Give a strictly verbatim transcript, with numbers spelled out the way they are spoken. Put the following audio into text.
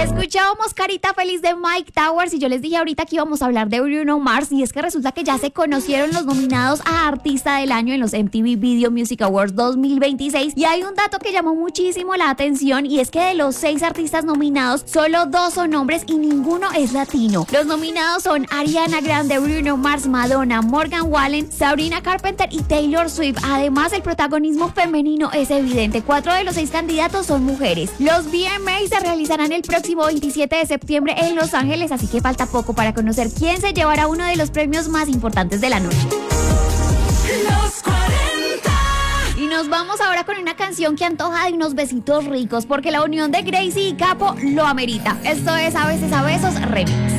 Escuchábamos Carita Feliz de Mike Towers y yo les dije ahorita que íbamos a hablar de Bruno Mars y es que resulta que ya se conocieron los nominados a Artista del Año en los M T V Video Music Awards dos mil veintiséis y hay un dato que llamó muchísimo la atención y es que de los seis artistas nominados solo dos son hombres y ninguno es latino. Los nominados son Ariana Grande, Bruno Mars, Madonna, Morgan Wallen, Sabrina Carpenter y Taylor Swift. Además, el protagonismo femenino es evidente. Cuatro de los seis candidatos son mujeres. Los V M As se realizarán el próximo veintisiete de septiembre en Los Ángeles, así que falta poco para conocer quién se llevará uno de los premios más importantes de la noche. Los cuarenta. Y nos vamos ahora con una canción que antoja de unos besitos ricos, porque la unión de Gracie y Capo lo amerita. Esto es A Veces a Besos Remix.